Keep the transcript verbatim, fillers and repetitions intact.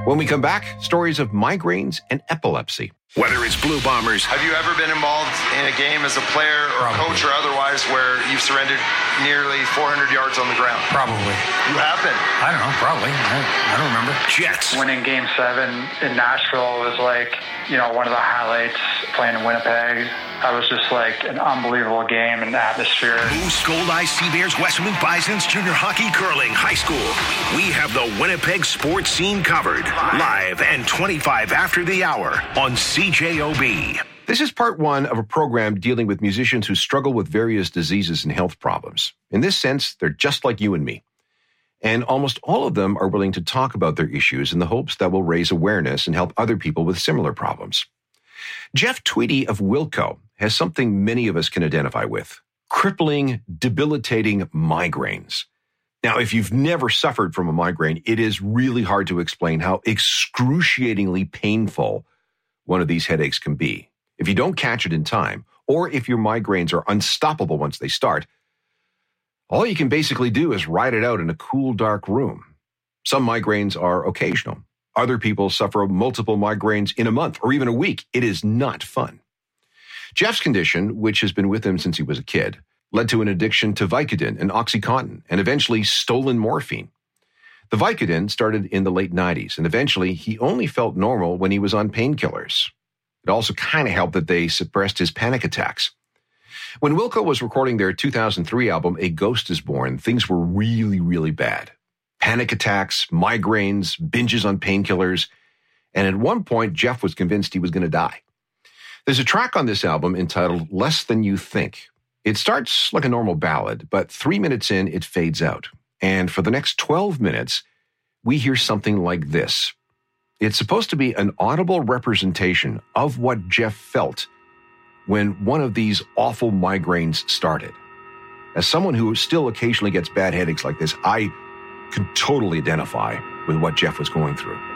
When we come back, stories of migraines and epilepsy. Whether it's Blue Bombers. Have you ever been involved in a game as a player or a coach or otherwise where you've surrendered nearly four hundred yards on the ground? Probably. You have been? I don't know, probably. I, I don't remember. Jets. Winning game seven in Nashville was like, you know, one of the highlights playing in Winnipeg. That was just like an unbelievable game and atmosphere. Moose, Gold-Eye, Seabears, Westwood Bisons, junior hockey, curling, high school. We have the Winnipeg sports scene covered. Live and twenty-five after the hour on C J O B. This is part one of a program dealing with musicians who struggle with various diseases and health problems. In this sense, they're just like you and me. And almost all of them are willing to talk about their issues in the hopes that will raise awareness and help other people with similar problems. Jeff Tweedy of Wilco has something many of us can identify with: crippling, debilitating migraines. Now, if you've never suffered from a migraine, it is really hard to explain how excruciatingly painful one of these headaches can be. If you don't catch it in time, or if your migraines are unstoppable once they start, all you can basically do is ride it out in a cool, dark room. Some migraines are occasional. Other people suffer multiple migraines in a month or even a week. It is not fun. Jeff's condition, which has been with him since he was a kid, led to an addiction to Vicodin and OxyContin and eventually stolen morphine. The Vicodin started in the late nineties, and eventually he only felt normal when he was on painkillers. It also kind of helped that they suppressed his panic attacks. When Wilco was recording their two thousand three album, A Ghost is Born, things were really, really bad. Panic attacks, migraines, binges on painkillers, and at one point, Jeff was convinced he was going to die. There's a track on this album entitled Less Than You Think. It starts like a normal ballad, but three minutes in, it fades out. And for the next twelve minutes, we hear something like this. It's supposed to be an audible representation of what Jeff felt when one of these awful migraines started. As someone who still occasionally gets bad headaches like this, I can totally identify with what Jeff was going through.